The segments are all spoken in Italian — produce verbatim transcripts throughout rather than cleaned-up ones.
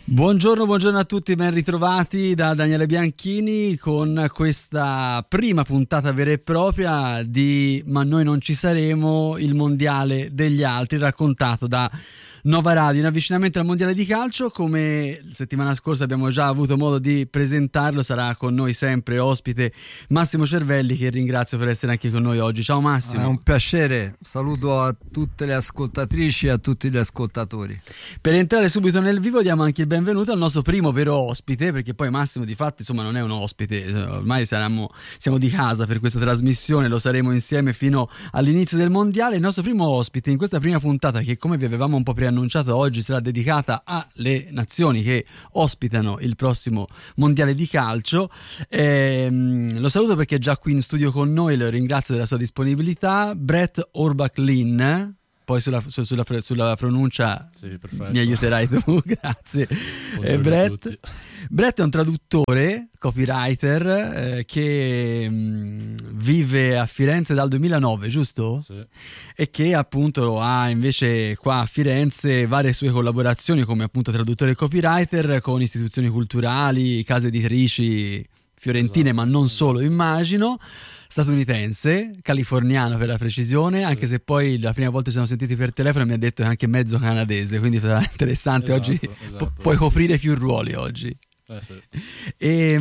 Buongiorno, buongiorno a tutti, ben ritrovati da Daniele Bianchini con questa prima puntata vera e propria di Ma noi non ci saremo, il mondiale degli altri, raccontato da Nova Radio in avvicinamento al mondiale di calcio. Come settimana scorsa abbiamo già avuto modo di presentarlo, sarà con noi sempre ospite Massimo Cervelli, che ringrazio per essere anche con noi oggi. Ciao Massimo. È un piacere, saluto a tutte le ascoltatrici e a tutti gli ascoltatori. Per entrare subito nel vivo diamo anche il benvenuto al nostro primo vero ospite, perché poi Massimo di fatto insomma non è un ospite, ormai saremo, siamo di casa per questa trasmissione, lo saremo insieme fino all'inizio del mondiale. Il nostro primo ospite in questa prima puntata, che come vi avevamo un po' preannunciato oggi sarà dedicata alle nazioni che ospitano il prossimo mondiale di calcio, ehm, lo saluto perché è già qui in studio con noi, lo ringrazio della sua disponibilità. Brett Orbach-Lynn, poi sulla, su, sulla, sulla pronuncia sì, mi aiuterai tu, grazie. Eh, Brett. Brett è un traduttore, copywriter, eh, che mh, vive a Firenze dal duemilanove, giusto? Sì. E che appunto ha invece qua a Firenze varie sue collaborazioni come appunto traduttore e copywriter con istituzioni culturali, case editrici fiorentine, esatto, ma non solo, immagino. Statunitense, californiano per la precisione, anche se poi la prima volta ci siamo sentiti per telefono mi ha detto che è anche mezzo canadese, quindi sarà interessante. Esatto, oggi esatto. Pu- puoi coprire più ruoli oggi. Eh sì. E,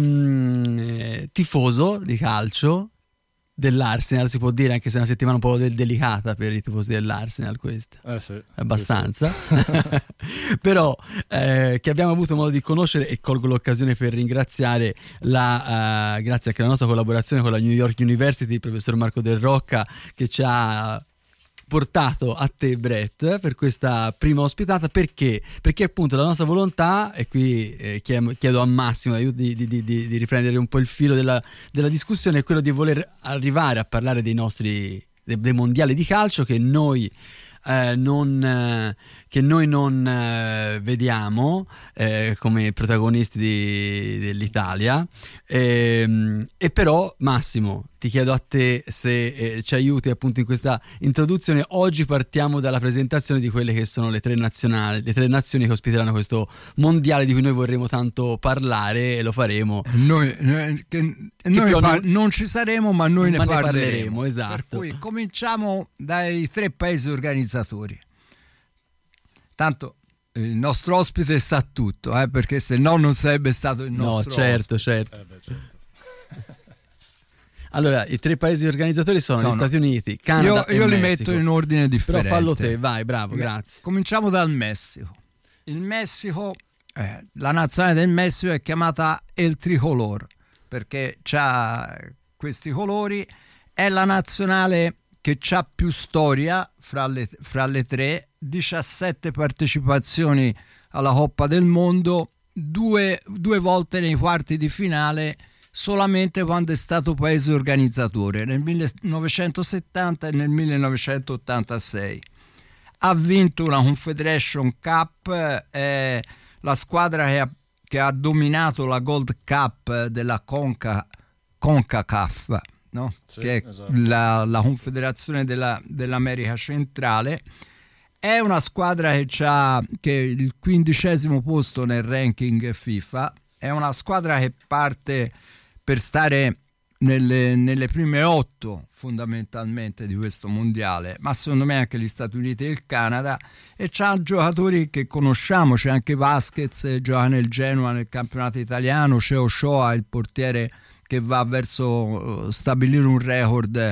mh, tifoso di calcio dell'Arsenal, si può dire, anche se è una settimana un po' del- delicata per i tifosi dell'Arsenal questa. Eh sì. Abbastanza. Sì, sì. Però eh, che abbiamo avuto modo di conoscere, e colgo l'occasione per ringraziare la uh, grazie anche alla nostra collaborazione con la New York University, il professor Marco Del Rocca, che ci ha portato a te, Brett, per questa prima ospitata. Perché? Perché appunto la nostra volontà, e qui eh, chiedo a Massimo di, di, di, di riprendere un po' il filo della, della discussione, è quello di voler arrivare a parlare dei nostri dei, dei mondiali di calcio che noi Eh, non, eh, che noi non eh, vediamo eh, come protagonisti di, dell'Italia, e, e però Massimo, ti chiedo a te se eh, ci aiuti appunto in questa introduzione. Oggi partiamo dalla presentazione di quelle che sono le tre nazionali, le tre nazioni che ospiteranno questo mondiale di cui noi vorremmo tanto parlare, e lo faremo. Noi, noi, che, noi più par- non, non ci saremo, ma noi ma ne parleremo. ne parleremo, esatto. Per cui cominciamo dai tre paesi organizzatori. Tanto il nostro ospite sa tutto, eh, perché se no non sarebbe stato il nostro no, certo, ospite. certo. Eh beh, certo. Allora, i tre paesi organizzatori sono, sono gli Stati Uniti, Canada io, io e li Messico. metto in ordine differente. Però fallo te, vai, bravo, grazie. Cominciamo dal Messico. Il Messico, eh, la nazionale del Messico è chiamata El Tricolor perché c'ha questi colori. È la nazionale che c'ha più storia fra le, fra le tre, diciassette partecipazioni alla Coppa del Mondo, due, due volte nei quarti di finale solamente quando è stato paese organizzatore, nel millenovecentosettanta e nel millenovecentottantasei. Ha vinto una Confederation Cup, è la squadra che ha, che ha dominato la Gold Cup della Conca, CONCACAF, no? Sì, che è esatto. la, la confederazione della, dell'America centrale. È una squadra che ha che il quindicesimo posto nel ranking FIFA, è una squadra che parte per stare nelle, nelle prime otto fondamentalmente di questo mondiale, ma secondo me anche gli Stati Uniti e il Canada, e c'ha giocatori che conosciamo, c'è anche Vasquez, gioca nel Genoa nel campionato italiano, c'è Ochoa, il portiere che va verso stabilire un record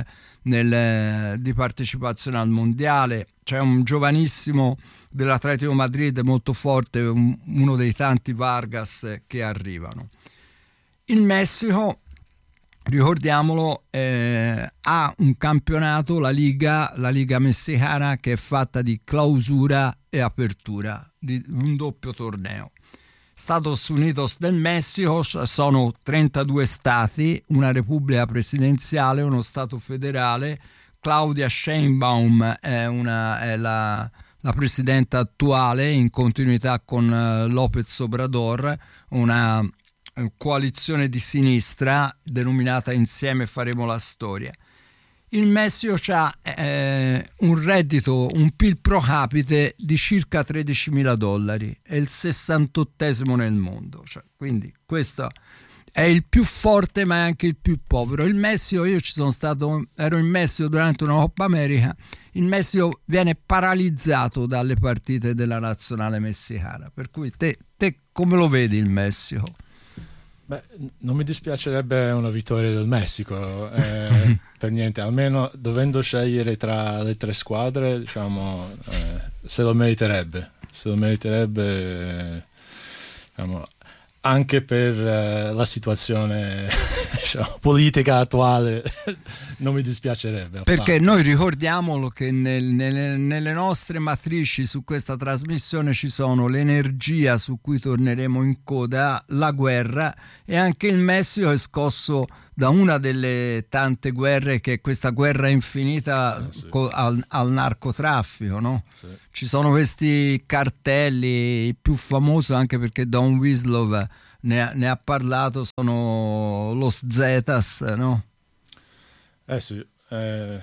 nel, di partecipazione al mondiale. C'è un giovanissimo dell'Atletico Madrid molto forte, un, uno dei tanti Vargas che arrivano. Il Messico, ricordiamolo, eh, ha un campionato, la Liga, la Liga messicana, che è fatta di clausura e apertura, di un doppio torneo. Estados Unidos del Messico sono trentadue stati, una repubblica presidenziale, uno stato federale. Claudia Sheinbaum è, una, è la, la presidenta attuale, in continuità con uh, López Obrador, una uh, coalizione di sinistra denominata Insieme faremo la storia. il Messico ha eh, un reddito, un P I L pro capite di circa tredicimila dollari, è il sessantottesimo nel mondo, cioè, quindi questo è il più forte ma è anche il più povero. Il Messico, io ci sono stato, ero in Messico durante una Coppa America, il Messico viene paralizzato dalle partite della nazionale messicana, per cui te, te come lo vedi il Messico? Beh, non mi dispiacerebbe una vittoria del Messico, eh, per niente, almeno dovendo scegliere tra le tre squadre, diciamo, eh, se lo meriterebbe, se lo meriterebbe, eh, diciamo, anche per eh, la situazione diciamo, politica attuale non mi dispiacerebbe perché affatto. Noi ricordiamolo che nel, nelle, nelle nostre matrici su questa trasmissione ci sono l'energia su cui torneremo in coda, la guerra, e anche il Messico è scosso da una delle tante guerre, che è questa guerra infinita eh, sì. co- al, al narcotraffico, no? Sì. Ci sono questi cartelli, il più famoso anche perché Don Winslow ne ha, ne ha parlato, sono los Zetas, no? Eh sì, eh,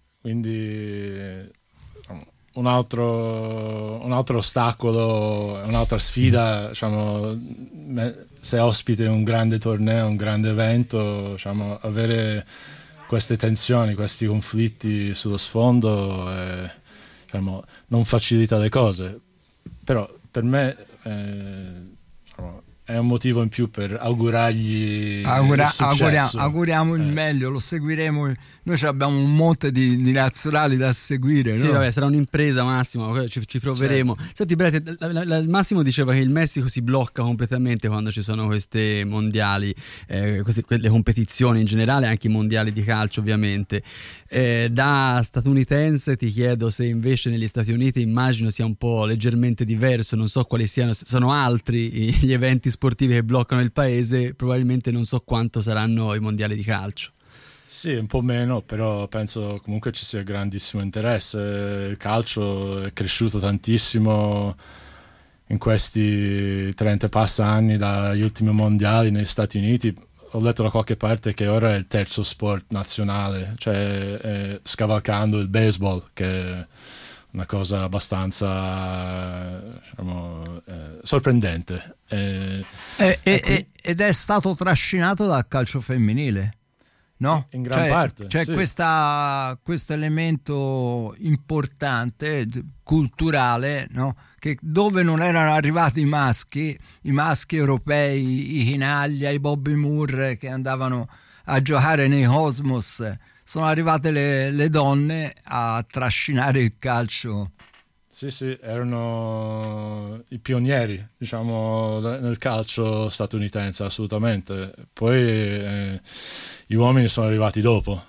quindi un altro, un altro ostacolo, un'altra sfida, diciamo, se ospite un grande torneo, un grande evento, diciamo, avere queste tensioni, questi conflitti sullo sfondo, eh, diciamo, non facilita le cose, però per me eh, diciamo, è un motivo in più per augurargli Augura, il successo. Auguriamo, auguriamo il eh. meglio, lo seguiremo. Noi abbiamo un monte di, di nazionali da seguire. Sì, no? vabbè, sarà un'impresa, Massimo, ci, ci proveremo. Certo. Senti, Brett, la, la, la, Massimo diceva che il Messico si blocca completamente quando ci sono queste mondiali, eh, queste, le competizioni in generale, anche i mondiali di calcio ovviamente. Eh, da statunitense ti chiedo se invece negli Stati Uniti immagino sia un po' leggermente diverso, non so quali siano, sono altri gli eventi sportivi che bloccano il paese, probabilmente non so quanto saranno i mondiali di calcio. Sì, un po' meno, però penso comunque ci sia grandissimo interesse. Il calcio è cresciuto tantissimo in questi trenta passa anni dagli ultimi mondiali negli Stati Uniti. Ho letto da qualche parte che ora è il terzo sport nazionale, cioè eh, scavalcando il baseball, che è una cosa abbastanza diciamo, eh, sorprendente. Eh, e, e, qui... ed è stato trascinato dal calcio femminile. No? In gran cioè, parte c'è sì. questa, questo elemento importante culturale, no? Che dove non erano arrivati i maschi, i maschi europei, i Chinaglia, i Bobby Moore che andavano a giocare nei Cosmos, sono arrivate le, le donne a trascinare il calcio. Sì, sì, erano i pionieri, diciamo, nel calcio statunitense, assolutamente. Poi eh, gli uomini sono arrivati dopo.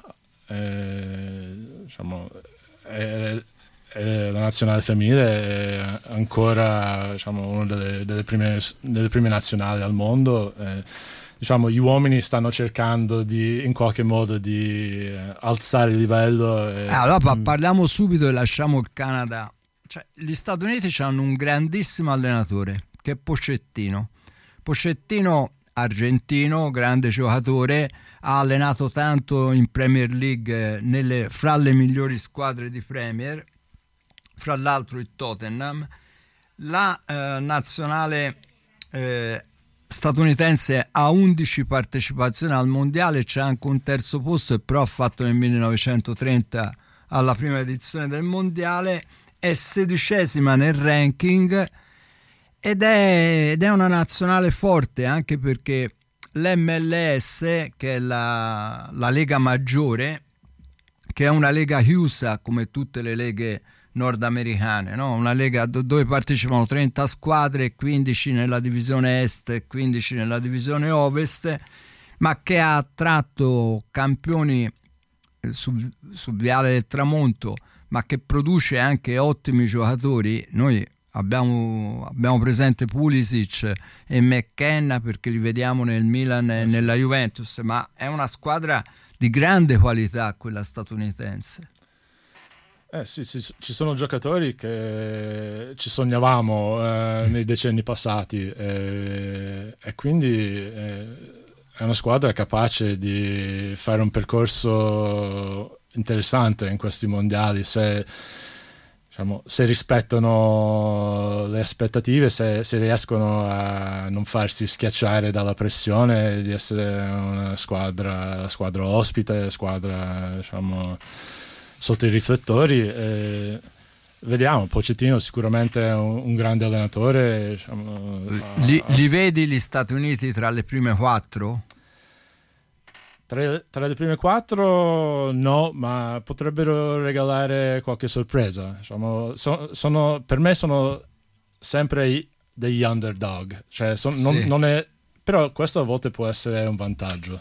Eh, diciamo, eh, eh, la nazionale femminile è ancora diciamo, una delle, delle, prime, delle prime nazionali al mondo. Eh, diciamo, gli uomini stanno cercando di, in qualche modo, di eh, alzare il livello. E... Allora parliamo subito e lasciamo il Canada. Cioè, gli Stati Uniti hanno un grandissimo allenatore che è Pochettino. Pochettino, argentino, grande giocatore, ha allenato tanto in Premier League nelle, fra le migliori squadre di Premier, fra l'altro il Tottenham. La eh, nazionale eh, statunitense ha undici partecipazioni al mondiale, c'è anche un terzo posto e però ha fatto nel millenovecentotrenta alla prima edizione del mondiale. È sedicesima nel ranking ed è, ed è una nazionale forte, anche perché l'M L S, che è la, la lega maggiore, che è una lega chiusa come tutte le leghe nordamericane, no? Una lega do, dove partecipano trenta squadre, quindici nella divisione est e quindici nella divisione ovest, ma che ha attratto campioni sul, sul Viale del Tramonto, ma che produce anche ottimi giocatori. Noi abbiamo, abbiamo presente Pulisic e McKenna perché li vediamo nel Milan e nella Juventus, ma è una squadra di grande qualità quella statunitense. Eh sì, sì, ci sono giocatori che ci sognavamo eh, nei decenni passati eh, e quindi eh, è una squadra capace di fare un percorso interessante in questi mondiali, se, diciamo, se rispettano le aspettative, se, se riescono a non farsi schiacciare dalla pressione di essere una squadra, squadra ospite, squadra, diciamo, sotto i riflettori. Eh, vediamo, Pochettino sicuramente è un, un grande allenatore. Diciamo, li, ha, li vedi gli Stati Uniti tra le prime quattro? Tra, tra le prime quattro no, ma potrebbero regalare qualche sorpresa. Diciamo, so, sono, per me sono sempre i, degli underdog, cioè son, non, sì. non è, però questo a volte può essere un vantaggio.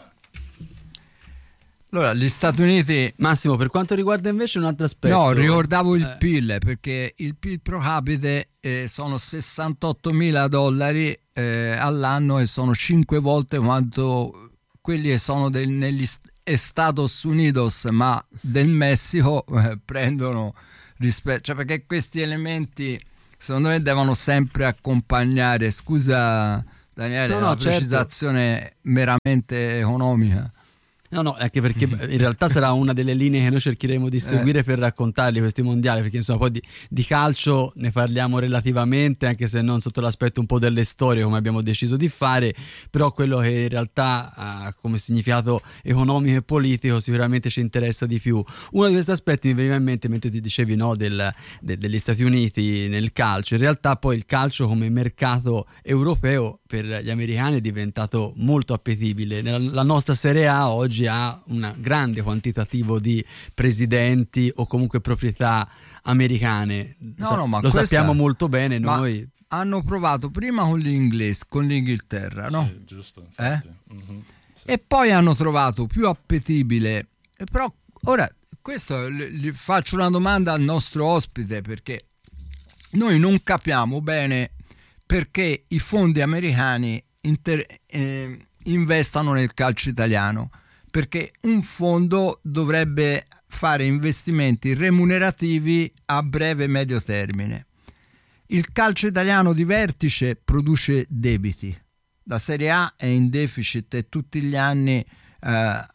Allora, gli Stati Uniti... Massimo, per quanto riguarda invece un altro aspetto... No, ricordavo il eh. P I L, perché il P I L pro capite eh, sono sessantottomila dollari eh, all'anno e sono cinque volte quanto... quelli che sono del, negli Estados Unidos, ma del Messico eh, prendono rispetto, cioè, perché questi elementi secondo me devono sempre accompagnare. Scusa Daniele, no, no, una certo. precisazione meramente economica. No, no, anche perché in realtà sarà una delle linee che noi cercheremo di seguire eh. per raccontarli questi mondiali, perché insomma poi di, di calcio ne parliamo relativamente, anche se non sotto l'aspetto un po' delle storie come abbiamo deciso di fare, però quello che in realtà ha come significato economico e politico sicuramente ci interessa di più. Uno di questi aspetti mi veniva in mente mentre ti dicevi, no, del, de, degli Stati Uniti nel calcio. In realtà poi il calcio come mercato europeo per gli americani è diventato molto appetibile. La nostra Serie A oggi ha un grande quantitativo di presidenti o comunque proprietà americane. No, so, no, ma lo questa... sappiamo molto bene ma noi. Hanno provato prima con gli inglesi, con l'Inghilterra, no? Sì, giusto, infatti. Eh? Mm-hmm, sì. E poi hanno trovato più appetibile. Però ora questo gli faccio una domanda al nostro ospite, perché noi non capiamo bene perché i fondi americani inter, eh, investano nel calcio italiano, perché un fondo dovrebbe fare investimenti remunerativi a breve e medio termine. Il calcio italiano di vertice produce debiti, la Serie A è in deficit e tutti gli anni eh,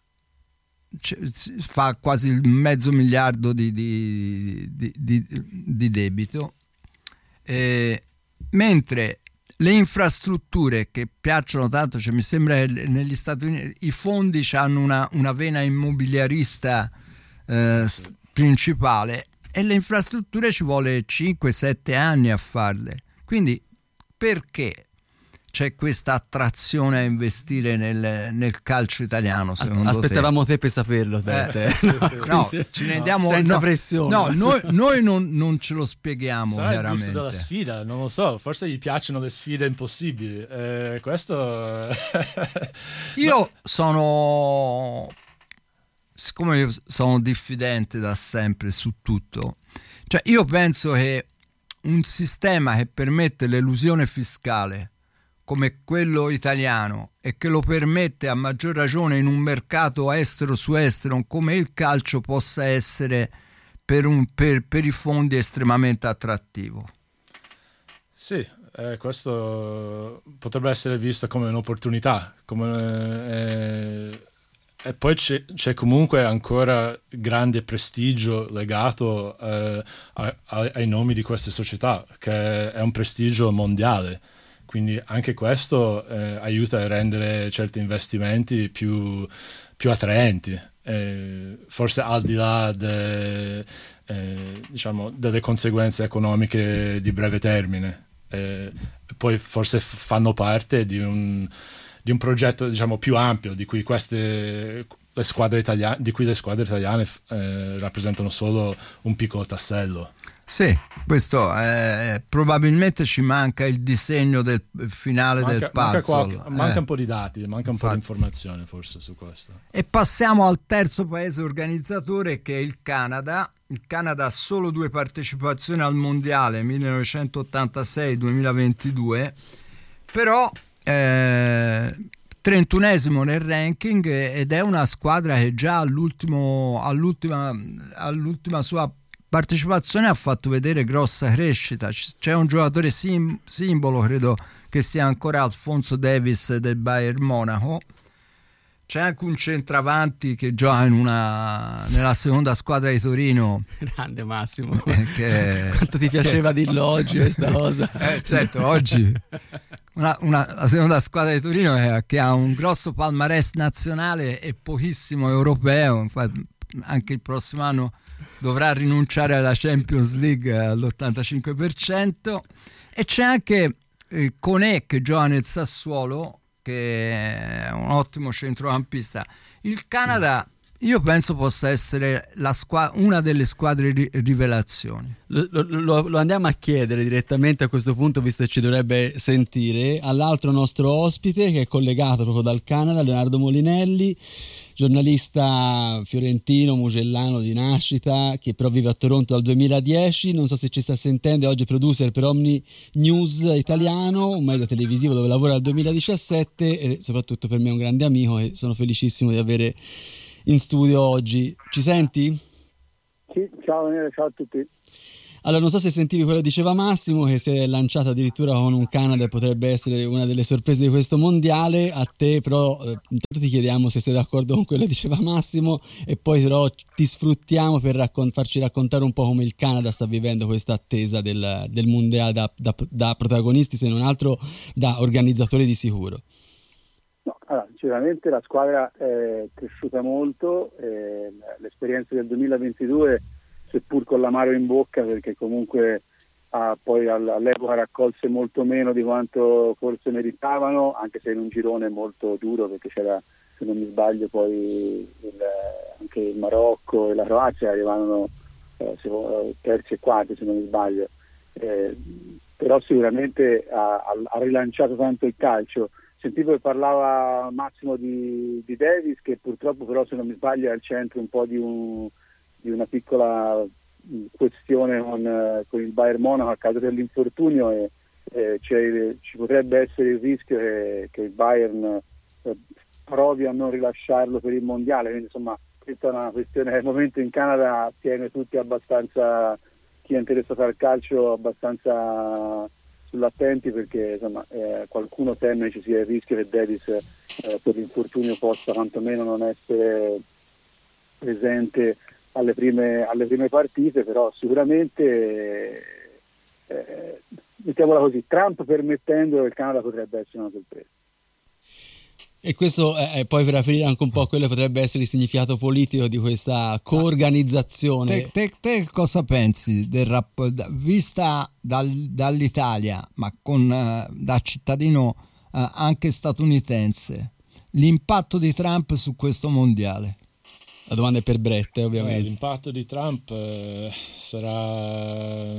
fa quasi il mezzo miliardo di, di, di, di, di debito, eh, mentre le infrastrutture che piacciono tanto, cioè mi sembra che negli Stati Uniti i fondi hanno una, una vena immobiliarista eh, principale, e le infrastrutture ci vuole cinque sette anni a farle. Quindi perché c'è questa attrazione a investire nel, nel calcio italiano, secondo Aspettavamo te? te per saperlo, te, Eh, te. sì, No, sì. No, ci rendiamo senza no, pressione. No, noi, noi non, non ce lo spieghiamo. Sarà il chiaramente. gusto della sfida, non lo so, forse gli piacciono le sfide impossibili. Eh, questo Io sono, siccome io sono diffidente da sempre su tutto, cioè io penso che un sistema che permette l'elusione fiscale come quello italiano e che lo permette a maggior ragione in un mercato estero su estero come il calcio possa essere per, un, per, per i fondi estremamente attrattivo. Sì, eh, questo potrebbe essere visto come un'opportunità, come, eh, e poi c'è, c'è comunque ancora grande prestigio legato eh, a, a, ai nomi di queste società, che è un prestigio mondiale. Quindi anche questo eh, aiuta a rendere certi investimenti più, più attraenti, eh, forse al di là de, eh, diciamo, delle conseguenze economiche di breve termine. Eh, poi forse fanno parte di un, di un progetto, diciamo, più ampio, di cui queste le squadre italiane, di cui le squadre italiane eh, rappresentano solo un piccolo tassello. Sì, questo è, probabilmente ci manca il disegno del finale manca, del manca, puzzle. qualche, manca eh. un po' di dati, manca un Infatti. po' di informazione forse su questo. E passiamo al terzo paese organizzatore, che è il Canada. Il Canada ha solo due partecipazioni al mondiale, millenovecentottantasei duemilaventidue, però eh, trentunesimo nel ranking, ed è una squadra che già all'ultimo, all'ultima, all'ultima sua partecipazione ha fatto vedere grossa crescita. C'è un giocatore sim- simbolo, credo che sia ancora Alphonso Davies del Bayern Monaco, c'è anche un centravanti che gioca in una, nella seconda squadra di Torino. Grande Massimo, che, quanto ti piaceva che, dirlo oggi questa cosa. Eh, certo, oggi una, una, la seconda squadra di Torino è, che ha un grosso palmarès nazionale e pochissimo europeo. Infatti anche il prossimo anno dovrà rinunciare alla Champions League all'ottantacinque per cento. E c'è anche eh, Koné che gioca nel Sassuolo, che è un ottimo centrocampista. Il Canada io penso possa essere la squa- una delle squadre ri- rivelazioni. Lo, lo, lo andiamo a chiedere direttamente a questo punto, visto che ci dovrebbe sentire, all'altro nostro ospite che è collegato proprio dal Canada, Leonardo Molinelli, giornalista fiorentino, mugellano di nascita, che però vive a Toronto dal duemiladieci. Non so se ci sta sentendo, è oggi producer per Omni News Italiano, un media televisivo dove lavora dal duemiladiciassette, e soprattutto per me è un grande amico e sono felicissimo di avere in studio oggi. Ci senti? Sì, ciao Daniele, ciao a tutti. Allora, non so se sentivi quello che diceva Massimo, che si è lanciato addirittura con un Canada e potrebbe essere una delle sorprese di questo mondiale. A te però eh, intanto ti chiediamo se sei d'accordo con quello che diceva Massimo, e poi però ti sfruttiamo per raccon- farci raccontare un po' come il Canada sta vivendo questa attesa del, del mondiale da, da, da protagonisti, se non altro da organizzatori di sicuro. No, allora, sicuramente la squadra è cresciuta molto, eh, l'esperienza del duemilaventidue, seppur con l'amaro in bocca, perché comunque ah, poi all'epoca raccolse molto meno di quanto forse meritavano, anche se in un girone molto duro, perché c'era, se non mi sbaglio, poi il, anche il Marocco e la Croazia arrivavano eh, terzi e quarti, se non mi sbaglio. Eh, però sicuramente ha, ha rilanciato tanto il calcio. Sentivo che parlava Massimo di, di Davis, che purtroppo però, se non mi sbaglio, è al centro un po' di, un, di una piccola questione con, con il Bayern Monaco a causa dell'infortunio, e eh, ci potrebbe essere il rischio che, che il Bayern eh, provi a non rilasciarlo per il mondiale. Quindi insomma questa è una questione che al momento in Canada tiene tutti abbastanza, chi è interessato al calcio, abbastanza sull'attenti, perché insomma eh, qualcuno teme ci sia il rischio che Davis eh, per l'infortunio possa quantomeno non essere presente alle prime, alle prime partite. Però sicuramente eh, mettiamola così, Trump permettendo, il Canada potrebbe essere una sorpresa. E questo è poi per aprire anche un po' quello che potrebbe essere il significato politico di questa coorganizzazione. Te, te, te cosa pensi del rap, vista dal, dall'Italia, ma con uh, da cittadino uh, anche statunitense, l'impatto di Trump su questo mondiale? La domanda è per Brett, ovviamente. Eh, l'impatto di Trump eh, sarà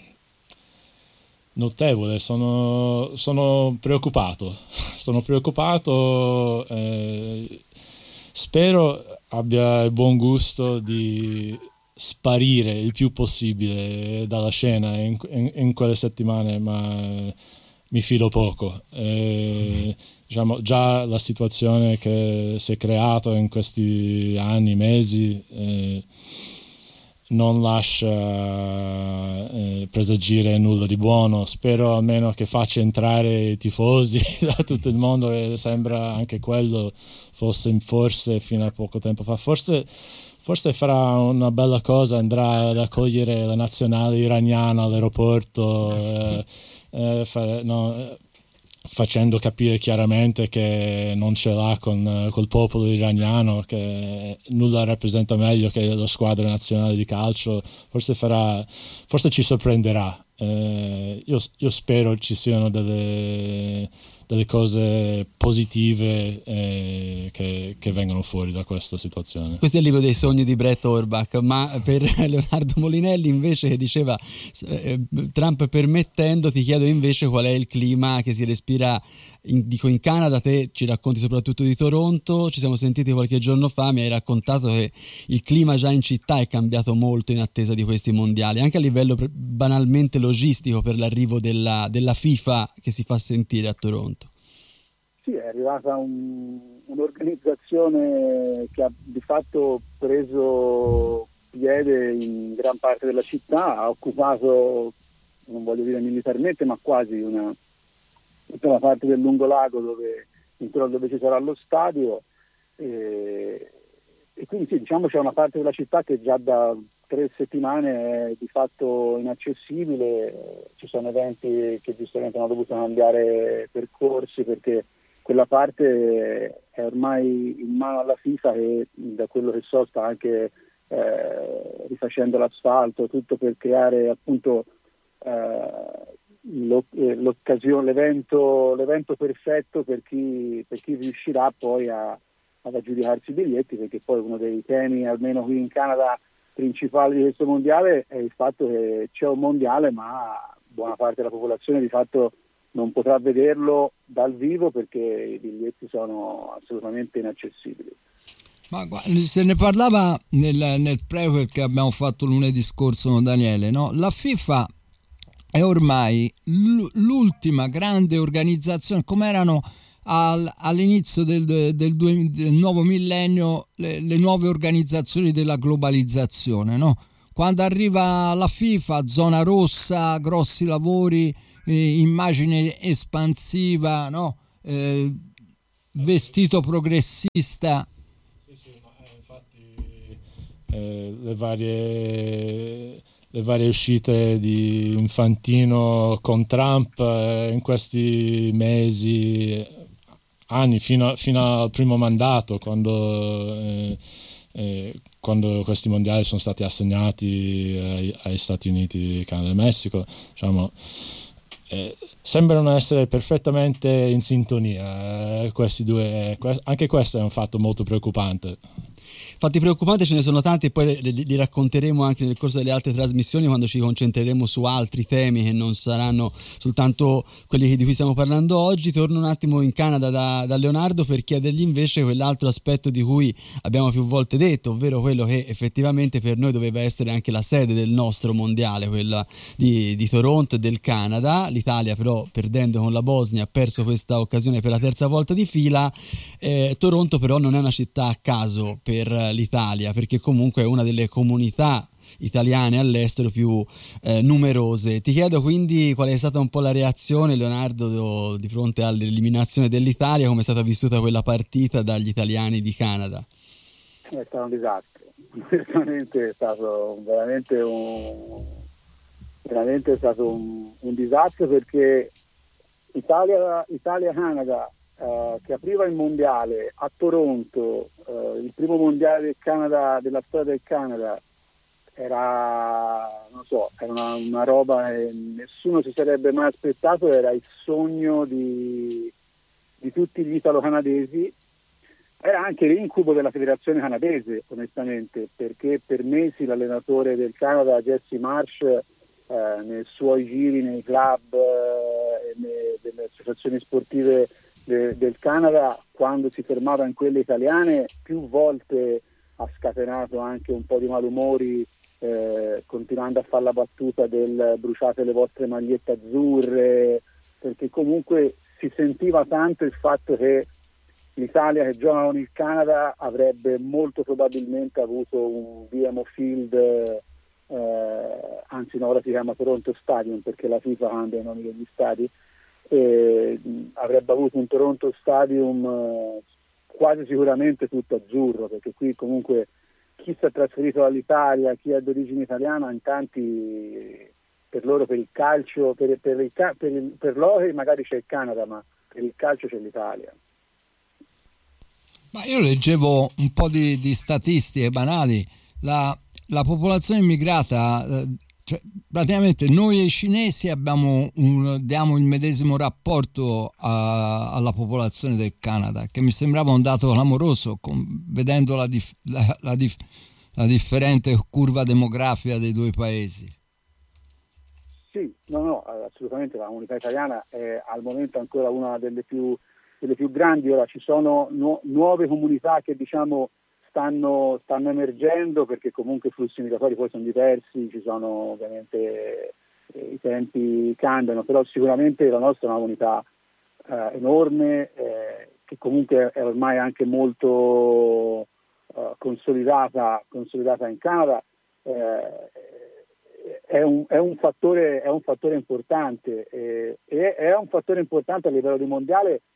notevole. Sono, sono preoccupato. Sono preoccupato. Eh, spero abbia il buon gusto di sparire il più possibile dalla scena in, in, in quelle settimane, ma mi fido poco. Eh, diciamo, già la situazione che si è creata in questi anni, mesi, eh, non lascia eh, presagire nulla di buono. Spero almeno che faccia entrare i tifosi da tutto il mondo, e sembra anche quello fosse in forse fino a poco tempo fa. Forse, forse farà una bella cosa, andrà ad accogliere la nazionale iraniana all'aeroporto, eh, eh, fare, no, facendo capire chiaramente che non ce l'ha con col popolo iraniano, che nulla rappresenta meglio che la squadra nazionale di calcio. Forse farà, forse ci sorprenderà. Eh, io, io spero ci siano delle, delle cose positive eh, che, che vengono fuori da questa situazione. Questo è il libro dei sogni di Brett Orbach, ma per Leonardo Molinelli invece, che diceva eh, Trump permettendo, ti chiedo invece qual è il clima che si respira in, dico in Canada. Te ci racconti soprattutto di Toronto, ci siamo sentiti qualche giorno fa, mi hai raccontato che il clima già in città è cambiato molto in attesa di questi mondiali, anche a livello banalmente logistico, per l'arrivo della, della FIFA che si fa sentire a Toronto. Sì, è arrivata un, un'organizzazione che ha di fatto preso piede in gran parte della città, ha occupato, non voglio dire militarmente, ma quasi una, tutta la parte del lungolago dove, intorno dove ci sarà lo stadio. e, e quindi sì, diciamo c'è una parte della città che già da tre settimane è di fatto inaccessibile, ci sono eventi che giustamente hanno dovuto cambiare percorsi perché quella parte è ormai in mano alla FIFA che da quello che so sta anche eh, rifacendo l'asfalto, tutto per creare appunto eh, l'occasione, l'evento, l'evento perfetto per chi, per chi riuscirà poi a, ad aggiudicarsi i biglietti, perché poi uno dei temi, almeno qui in Canada, principali di questo mondiale è il fatto che c'è un mondiale ma buona parte della popolazione di fatto non potrà vederlo dal vivo perché i biglietti sono assolutamente inaccessibili. Ma se ne parlava nel, nel prequel che abbiamo fatto lunedì scorso con Daniele, no? La FIFA è ormai l'ultima grande organizzazione, come erano al, all'inizio del, del, del, del nuovo millennio le, le nuove organizzazioni della globalizzazione, no? Quando arriva la FIFA, zona rossa, grossi lavori, eh, immagine espansiva, no? Eh, vestito progressista. Sì, sì, ma eh, infatti eh, le varie le varie uscite di Infantino con Trump eh, in questi mesi, anni, fino, a, fino al primo mandato, quando, eh, eh, quando questi mondiali sono stati assegnati ai, ai Stati Uniti, Canada e Messico, diciamo, eh, sembrano essere perfettamente in sintonia eh, questi due. Que- anche questo è un fatto molto preoccupante. Fatti preoccupanti ce ne sono tanti e poi li, li racconteremo anche nel corso delle altre trasmissioni quando ci concentreremo su altri temi che non saranno soltanto quelli di cui stiamo parlando oggi. Torno un attimo in Canada da, da Leonardo per chiedergli invece quell'altro aspetto di cui abbiamo più volte detto, ovvero quello che effettivamente per noi doveva essere anche la sede del nostro mondiale, quella di, di Toronto e del Canada. L'Italia però, perdendo con la Bosnia, ha perso questa occasione per la terza volta di fila. eh, Toronto però non è una città a caso per l'Italia, perché comunque è una delle comunità italiane all'estero più eh, numerose. Ti chiedo quindi qual è stata un po' la reazione, Leonardo, di fronte all'eliminazione dell'Italia, come è stata vissuta quella partita dagli italiani di Canada? È stato un disastro, veramente è stato veramente un, veramente è stato un, un disastro perché Italia, Italia-Canada Uh, che apriva il mondiale a Toronto, uh, il primo mondiale del Canada, della storia del Canada, era, non so, era una, una roba che nessuno si sarebbe mai aspettato, era il sogno di, di tutti gli italo-canadesi, era anche l'incubo della federazione canadese, onestamente, perché per mesi l'allenatore del Canada, Jesse Marsh, uh, nei suoi giri nei club uh, e ne, delle associazioni sportive del Canada, quando si fermava in quelle italiane, più volte ha scatenato anche un po' di malumori, eh, continuando a fare la battuta del bruciate le vostre magliette azzurre, perché comunque si sentiva tanto il fatto che l'Italia che gioca con il Canada avrebbe molto probabilmente avuto un D M O Field, eh, anzi no, ora si chiama Toronto Stadium perché la FIFA cambia i nomi degli stadi. Eh, avrebbe avuto un Toronto Stadium eh, quasi sicuramente tutto azzurro, perché qui comunque chi si è trasferito dall'Italia, chi è d'origine italiana, in tanti per loro per il calcio, per, per, il, per, il, per l'hockey magari c'è il Canada, ma per il calcio c'è l'Italia. Ma io leggevo un po' di, di statistiche banali, la, la popolazione immigrata, eh, cioè, praticamente noi e i cinesi abbiamo un, diamo il medesimo rapporto a, alla popolazione del Canada, che mi sembrava un dato clamoroso, con, vedendo la, dif, la, la, dif, la differente curva demografica dei due paesi. Sì, no, no, assolutamente la comunità italiana è al momento ancora una delle più, delle più grandi. Ora ci sono nu- nuove comunità che diciamo Stanno, stanno emergendo perché comunque i flussi migratori poi sono diversi, ci sono ovviamente eh, i tempi cambiano, però sicuramente la nostra è una comunità eh, enorme eh, che comunque è ormai anche molto eh, consolidata, consolidata in Canada. Eh, è, un, è, un fattore, è un fattore importante eh, e è un fattore importante a livello di mondiale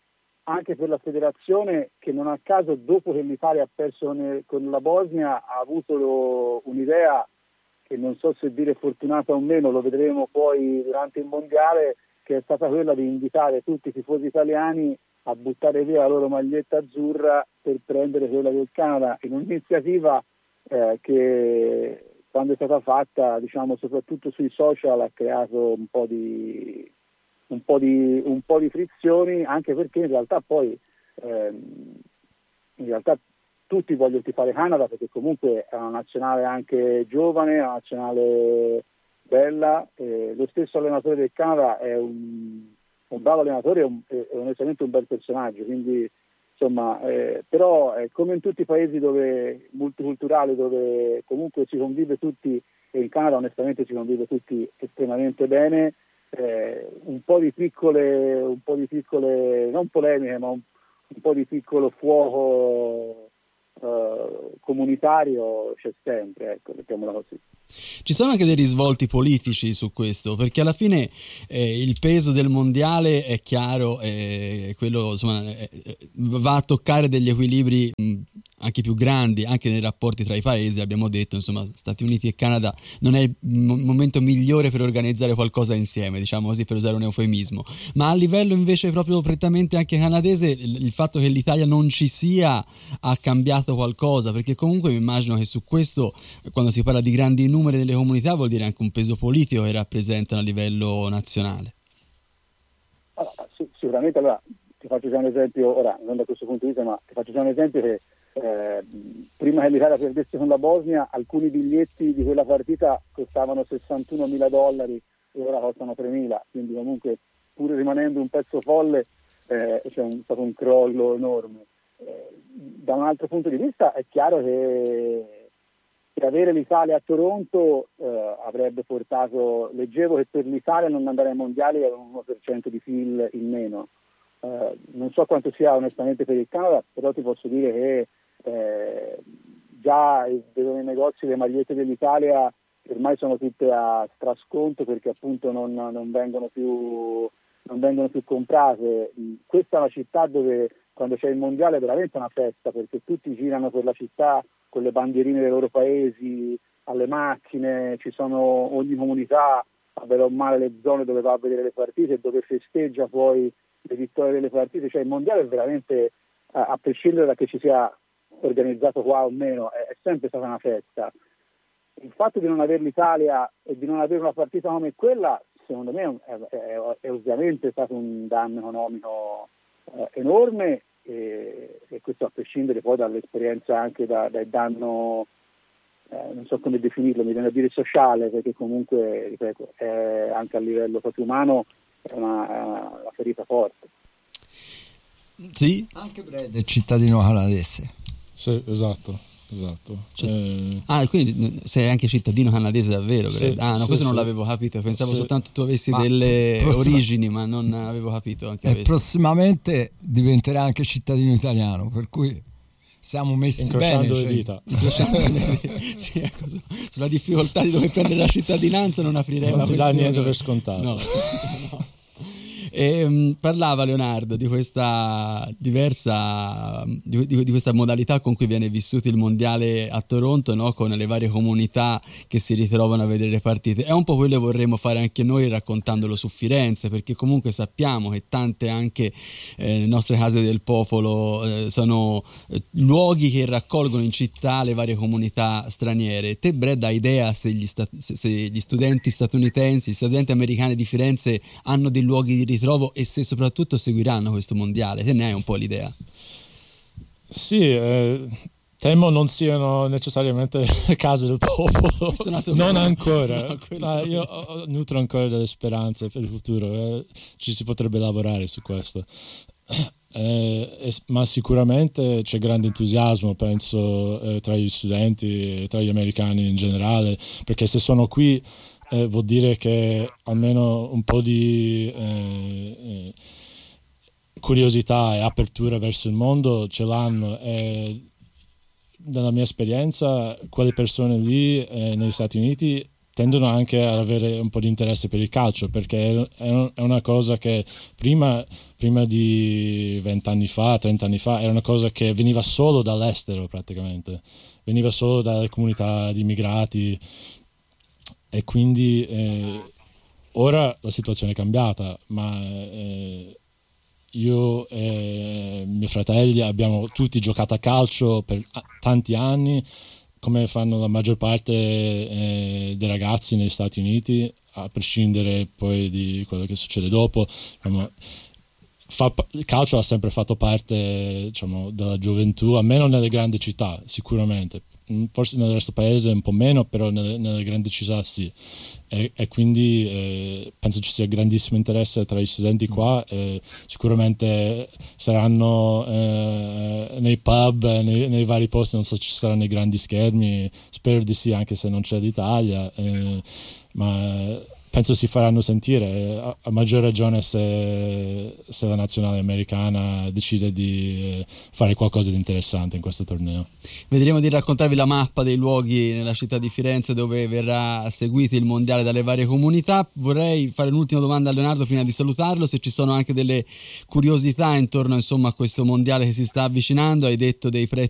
anche per la federazione, che non a caso dopo che l'Italia ha perso con, con la Bosnia ha avuto lo, un'idea che non so se dire fortunata o meno, lo vedremo poi durante il mondiale, che è stata quella di invitare tutti i tifosi italiani a buttare via la loro maglietta azzurra per prendere quella del Canada, in un'iniziativa eh, che quando è stata fatta, diciamo, soprattutto sui social, ha creato un po' di un po' di un po' di frizioni, anche perché in realtà poi ehm, in realtà tutti vogliono tifare Canada, perché comunque è una nazionale anche giovane, è una nazionale bella, eh, lo stesso allenatore del Canada è un, un bravo allenatore, è, un, è onestamente un bel personaggio, quindi insomma, eh, però è come in tutti i paesi dove multiculturali, dove comunque si convive tutti, e in Canada onestamente si convive tutti estremamente bene. Eh, un po' di piccole, un po' di piccole, non polemiche, ma un, un po' di piccolo fuoco eh, comunitario c'è sempre, ecco, mettiamola così. Ci sono anche dei risvolti politici su questo, perché alla fine eh, il peso del mondiale è chiaro, eh, quello insomma eh, va a toccare degli equilibri mh, anche più grandi, anche nei rapporti tra i paesi. Abbiamo detto, insomma, Stati Uniti e Canada non è il m- momento migliore per organizzare qualcosa insieme, diciamo così, per usare un eufemismo, ma a livello invece proprio prettamente anche canadese il, il fatto che l'Italia non ci sia ha cambiato qualcosa, perché comunque mi immagino che su questo, quando si parla di grandi numeri delle comunità, vuol dire anche un peso politico che rappresentano a livello nazionale. Allora, sicuramente, allora ti faccio già un esempio, ora non da questo punto di vista, ma ti faccio già un esempio che Eh, prima che l'Italia perdesse con la Bosnia, alcuni biglietti di quella partita costavano sessantunomila dollari e ora costano tremila, quindi comunque pur rimanendo un pezzo folle eh, c'è un, stato un crollo enorme. Eh, da un altro punto di vista è chiaro che, che avere l'Italia a Toronto eh, avrebbe portato, leggevo che per l'Italia non andare ai mondiali era un uno per cento di P I L in meno. Eh, non so quanto sia onestamente per il Canada, però ti posso dire che Eh, già vedo nei negozi le magliette dell'Italia ormai sono tutte a strasconto, perché appunto non, non vengono più non vengono più comprate. Questa è una città dove quando c'è il mondiale è veramente una festa, perché tutti girano per la città con le bandierine dei loro paesi alle macchine, ci sono ogni comunità a bene o male le zone dove va a vedere le partite e dove festeggia poi le vittorie delle partite. Cioè il mondiale è veramente, a prescindere da che ci sia organizzato qua o meno, è, è sempre stata una festa. Il fatto di non avere l'Italia e di non avere una partita come quella, secondo me è, è, è ovviamente stato un danno economico eh, enorme, e, e questo a prescindere poi dall'esperienza, anche da, dal danno eh, non so come definirlo, mi viene a dire sociale, perché comunque ripeto è, anche a livello proprio umano è una, è una ferita forte. Sì, anche Brad è cittadino canadese. Sì, esatto, esatto. Cioè, eh... Ah, quindi sei anche cittadino canadese davvero? Sì, ah, no, sì, questo sì. non l'avevo capito, pensavo Sì. soltanto tu avessi Ma delle prossima... origini, ma non avevo capito anche e questo. prossimamente diventerà anche cittadino italiano, per cui siamo messi Incrociando bene. le dita. Cioè... sì, ecco, sulla difficoltà di dover prendere la cittadinanza non aprirei Non la si dà questione. niente per scontato. No. No. E, um, parlava Leonardo di questa diversa di, di, di questa modalità con cui viene vissuto il mondiale a Toronto, no? Con le varie comunità che si ritrovano a vedere le partite. È un po' quello che vorremmo fare anche noi raccontandolo su Firenze, perché comunque sappiamo che tante anche eh, le nostre case del popolo eh, sono eh, luoghi che raccolgono in città le varie comunità straniere. Te Brad hai idea se gli, sta- se, se gli studenti statunitensi, gli studenti americani di Firenze hanno dei luoghi di ritrovo e se soprattutto seguiranno questo mondiale? Te ne hai un po' l'idea? Sì, eh, temo non siano necessariamente case del popolo, non ancora. No, no, io ho, nutro ancora delle speranze per il futuro, eh, ci si potrebbe lavorare su questo. Eh, eh, ma sicuramente c'è grande entusiasmo, penso, eh, tra gli studenti e tra gli americani in generale, perché se sono qui Eh, vuol dire che almeno un po' di eh, eh, curiosità e apertura verso il mondo ce l'hanno, e nella mia esperienza quelle persone lì eh, negli Stati Uniti tendono anche ad avere un po' di interesse per il calcio, perché è una cosa che prima, prima di vent'anni fa, trent'anni fa, era una cosa che veniva solo dall'estero praticamente, veniva solo dalle comunità di immigrati, e quindi eh, ora la situazione è cambiata, ma eh, io e i miei fratelli abbiamo tutti giocato a calcio per tanti anni, come fanno la maggior parte eh, dei ragazzi negli Stati Uniti, a prescindere poi di quello che succede dopo. Diciamo, fa, il calcio ha sempre fatto parte, diciamo, della gioventù, almeno nelle grandi città sicuramente, forse nel resto del paese un po' meno, però nelle, nelle grandi città sì. E, e quindi eh, penso ci sia grandissimo interesse tra gli studenti qua, e sicuramente saranno eh, nei pub, nei, nei vari posti, non so se ci saranno i grandi schermi, spero di sì, anche se non c'è l'Italia, eh, ma penso si faranno sentire, a, a maggior ragione se, se la nazionale americana decide di fare qualcosa di interessante in questo torneo. Vedremo di raccontarvi la mappa dei luoghi nella città di Firenze dove verrà seguito il mondiale dalle varie comunità. Vorrei fare un'ultima domanda a Leonardo prima di salutarlo, se ci sono anche delle curiosità intorno, insomma, a questo mondiale che si sta avvicinando. Hai detto dei prezzi